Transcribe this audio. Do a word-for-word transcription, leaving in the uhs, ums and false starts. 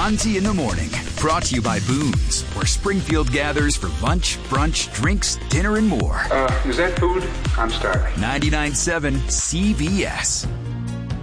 Monty in the Morning. Brought to you by Boone's, where Springfield gathers for lunch, brunch, drinks, dinner, and more. Uh, is that food? I'm starving. ninety-nine point seven C B S.